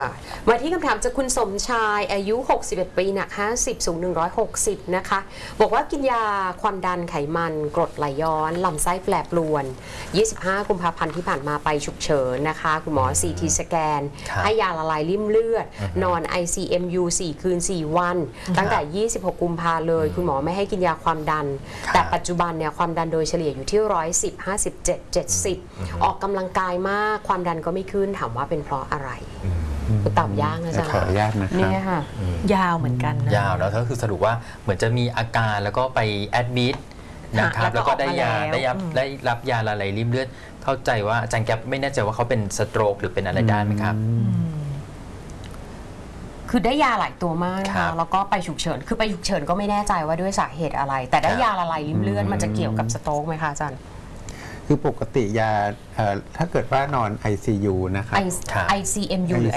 มาที่คำถามจากคุณสมชายอายุ61ปีหนัก50สูง160นะคะบอกว่ากินยาความดันไขมันกรดไหลย้อนลำไส้แปรปรวน25กุมภาพันธ์ที่ผ่านมาไปฉุกเฉินนะคะคุณหมอ CT สแกนให้ยาละลายริ่มเลือดนอน ICMU 4 คืน 4 วันตั้งแต่26กุมภาเลยคุณหมอไม่ให้กินยาความดันแต่ปัจจุบันเนี่ยความดันโดยเฉลี่ยอยู่ที่110 57 70ออกกำลังกายมากความดันก็ไม่ขึ้นถามว่าเป็นเพราะอะไรตอบยากนะจ๊ะขออนุญาตนะครับนี่ค่ะยาวเหมือนกันนะยาวแล้วก็คือสรุปว่าเหมือนจะมีอาการแล้วก็ไปแอดมิดนะครับแล้วก็ได้รับยาละลายริ่มเลือดเข้าใจว่าอาจารย์แก๊ปไม่แน่ใจว่าเขาเป็นสโตรกหรือเป็นอะไรได้ไหมครับคือได้ยาหลายตัวมากนะคะแล้วก็ไปฉุกเฉินคือไปฉุกเฉินก็ไม่แน่ใจว่าด้วยสาเหตุอะไรแต่ได้ยาละลายริ่มเลือดมันจะเกี่ยวกับสโตรกไหมคะอาจารย์คือปกติยาถ้าเกิดว่านอน ICU นะครับ ICMU หรือ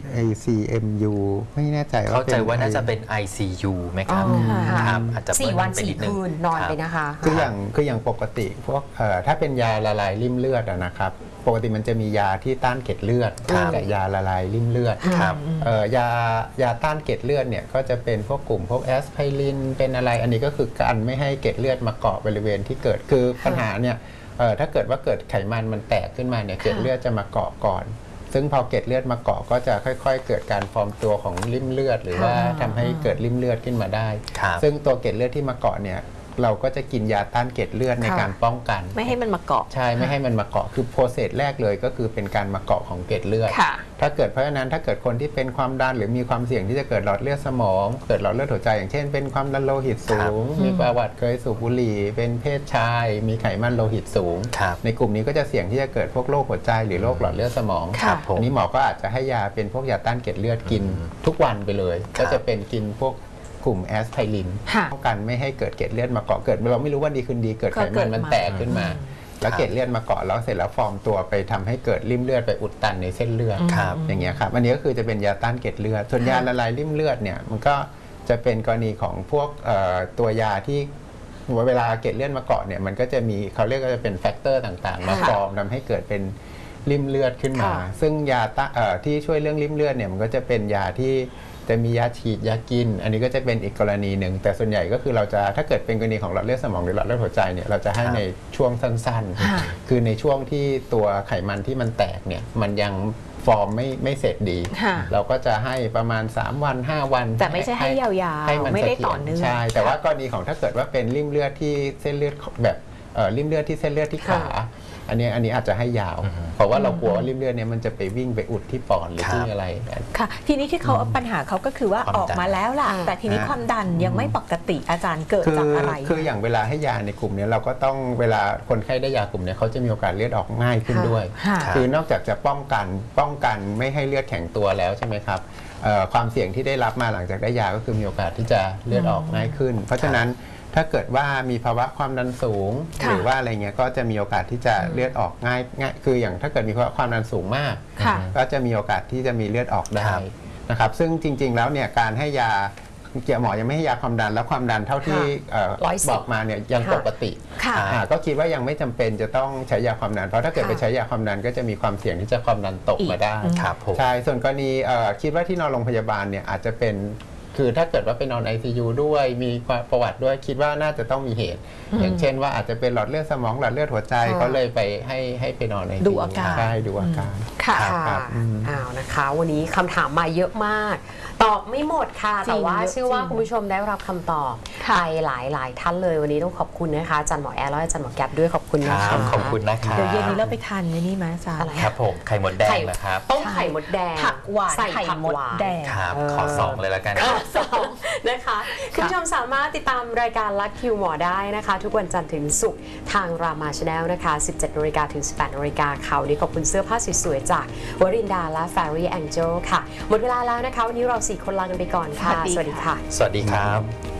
ICMU ไม่แน่ใจว่าเข้าใจว่าน่าจะเป็น ICU ไหมครับอาจจะ4 วัน 4 คืนนอนไปนะคะคืออย่างปกติพวกถ้าเป็นยาละลายริ่มเลือดนะครับปกติมันจะมียาที่ต้านเกล็ดเลือดกับยาละลายริ่มเลือดยาต้านเกล็ดเลือดเนี่ยก็จะเป็นพวกกลุ่มพวกแอสไพรินเป็นอะไรอันนี้ก็คือการไม่ให้เกล็ดเลือดมาเกาะบริเวณที่เกิดคือปัญหาเนี่ยถ้าเกิดว่าเกิดไขมันแตกขึ้นมาเนี่ยเกล็ดเลือดจะมาเกาะก่อนซึ่งพอเกล็ดเลือดมาเกาะก็จะค่อยๆเกิดการฟอร์มตัวของริ่มเลือดหรือว่าทำให้เกิดริ่มเลือดขึ้นมาได้ซึ่งตัวเกล็ดเลือดที่มาเกาะเนี่ยเราก็จะกินยาต้านเกล็ดเลือดในการป้องกันไม่ให้มันมาเกาะใช่ไม่ให้มันมาเกาะคือโปรเซสแรกเลยก็คือเป็นการมาเกาะของเกล็ดเลือดถ้าเกิดเพราะฉะนั้นถ้าเกิดคนที่เป็นความดันหรือมีความเสี่ยงที่จะเกิดหลอดเลือดสมองเกิดหลอดเลือดหัวใจอย่างเช่นเป็นความดันโลหิตสูงมีประวัติเคยสูบบุหรี่เป็นเพศชายมีไขมันโลหิตสูงในกลุ่มนี้ก็จะเสี่ยงที่จะเกิดพวกโรคหัวใจหรือโรคหลอดเลือดสมองอันนี้หมอก็อาจจะให้ยาเป็นพวกยาต้านเกล็ดเลือดกินทุกวันไปเลยก็จะเป็นกินพวกกลุ่มแอสไพรินป้องกันไม่ให้เกิดเกล็ดเลือดมาเกาะเกิดเราไม่รู้ว่าดีขึ้นดีเกิดไขมันแตกขึ้นมาแล้วเกล็ดเลือดมาเกาะแล้วเสร็จแล้วฟอร์มตัวไปทำให้เกิดริ่มเลือดไปอุดตันในเส้นเลือดอย่างเงี้ยครับอันนี้ก็คือจะเป็นยาต้านเกล็ดเลือดส่วนยาละลายริ่มเลือดเนี่ยมันก็จะเป็นกรณีของพวกตัวยาที่เวลาเกล็ดเลือดมาเกาะเนี่ยมันก็จะมีเขาเรียกว่าจะเป็นแฟกเตอร์ต่างๆมาฟอร์มทำให้เกิดเป็นริ่มเลือดขึ้นมาซึ่งยาที่ช่วยเรื่องริ่มเลือดเนี่ยมันก็จะเป็นยาที่จะมียาฉีดยากินอันนี้ก็จะเป็นอีกกรณีหนึ่งแต่ส่วนใหญ่ก็คือเราจะถ้าเกิดเป็นกรณีของหลอดเลือดสมองหรือหลอดเลือดหัวใจเนี่ยเราจะให้ในช่วงสั้นๆคือในช่วงที่ตัวไขมันที่มันแตกเนี่ยมันยังฟอร์มไม่เสร็จดีเราก็จะให้ประมาณ3 วัน 5 วันแต่ไม่ใช่ให้ยาวๆไม่ได้ต่อเนื่องใช่แต่ว่ากรณีของถ้าเกิดว่าเป็นริ่มเลือดที่เส้นเลือดแบบริ่มเลือดที่เส้นเลือดที่ขาอันนี้อาจจะให้ยาวเพราะว่าเรากลัวว่าริ่มเลือดเนี่ยมันจะไปวิ่งไปอุดที่ปอดหรือที่อะไรค่ะทีนี้ที่เขาปัญหาเขาก็คือว่าออกมาแล้วล่ะแต่ทีนี้ความดันยังไม่ปกติอาจารย์เกิดจากอะไรคืออย่างเวลาให้ยาในกลุ่มนี้เราก็ต้องเวลาคนไข้ได้ยากลุ่มนี้เขาจะมีโอกาสเลือดออกง่ายขึ้นด้วยคือนอกจากจะป้องกันไม่ให้เลือดแข็งตัวแล้วใช่ไหมครับความเสี่ยงที่ได้รับมาหลังจากได้ยาก็คือมีโอกาสที่จะเลือดออกง่ายขึ้นเพราะฉะนั้นถ้าเกิดว่ามีภาวะความดันสูงหรือว่าอะไรเงี้ยก็จะมีโอกาสที่จะเลือดออกง่ายคืออย่างถ้าเกิดมีภาวะความดันสูงมากก็จะมีโอกาสที่จะมีเลือดออกได้นะครับซึ่งจริงๆแล้วเนี่ยการให้ยาหมอยังไม่ให้ยาความดันแล้วความดันเท่าที่บอกมาเนี่ยยังปกติก็คิดว่ายังไม่จำเป็นจะต้องใช้ยาความดันเพราะถ้าเกิดไปใช้ยาความดันก็จะมีความเสี่ยงที่จะความดันตกมาได้ใช่ส่วนกรณีคิดว่าที่นอนโรงพยาบาลเนี่ยอาจจะเป็นคือถ้าเกิดว่าไปนอน ICU ด้วยมีประวัติด้วยคิดว่าน่าจะต้องมีเหตุอย่างเช่นว่าอาจจะเป็นหลอดเลือดสมองหลอดเลือดหัวใจเขาเลยไปให้ไปนอน ICU ดูอาการใช่ดูอาการค่ะอ้าวนะคะวันนี้คำถามมาเยอะมากตอบไม่หมดค่ะแต่ว่าเชื่อว่าคุณผู้ชมได้รับคำตอบไปหลายท่านเลยวันนี้ต้องขอบคุณนะคะอาจารย์หมอแอร์และอาจารย์หมอแก๊ปด้วยขอบคุณนะคะขอบคุณนะคะเดี๋ยวเย็นนี้เราไปทานนี่ไหมอาจารย์ครับผมไข่มดแดงนะครับต้มไข่มดแดงผักหวานใส่ผักหวานแดงครับขอ2เลยละกันนะคะคุณผู้ชมสามารถติดตามรายการลักคิวหมอได้นะคะทุกวันจันทร์ถึงศุกร์ทางรามาชาแนลนะคะ 17 น.ถึง 18 น.ค่ะวันนี้ขอบคุณเสื้อผ้าสวยๆจากวรินดาและ Fairy Angel ค่ะหมดเวลาแล้วนะคะวันนี้เรา4 คนลากันไปก่อนค่ะสวัสดีค่ะสวัสดีครับ